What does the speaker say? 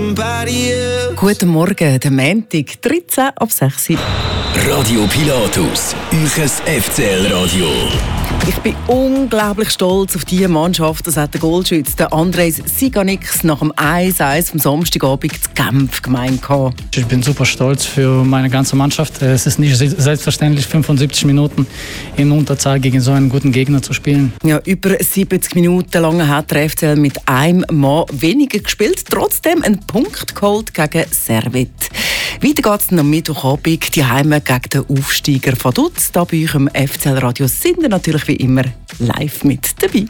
somebody else. Guten Morgen, der Montag, 13 ab 6 Uhr. Radio Pilatus, euches FCL-Radio. Ich bin unglaublich stolz auf diese Mannschaft. Das hat der Goalschütze, der Andres Siganix, nach dem 1-1 vom Samstagabend zu Genf gemeint. Ich bin super stolz für meine ganze Mannschaft. Es ist nicht selbstverständlich, 75 Minuten in Unterzahl gegen so einen guten Gegner zu spielen. Ja, über 70 Minuten lang hat der FCL mit einem Mann weniger gespielt, trotzdem einen Punkt geholt gegen Servet. Weiter geht es am Mittwochabend die Heime gegen den Aufsteiger von Dutz. Da bei euch im FCL Radio sind wir natürlich wie immer live mit dabei.